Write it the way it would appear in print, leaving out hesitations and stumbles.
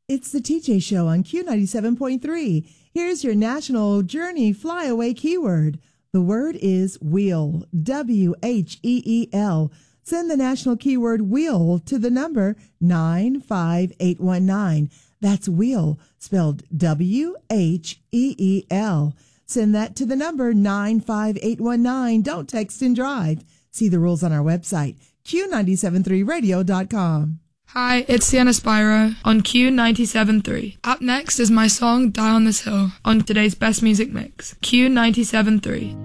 It's the TJ Show on Q97.3. Here's your National Journey Flyaway keyword. The word is wheel, W-H-E-E-L. Send the national keyword wheel to the number 95819. That's wheel, spelled W-H-E-E-L. Send that to the number 95819. Don't text and drive. See the rules on our website, Q973radio.com. Hi, it's Sienna Spyro on Q97.3. Up next is my song Die on This Hill on today's Best Music Mix, Q97.3.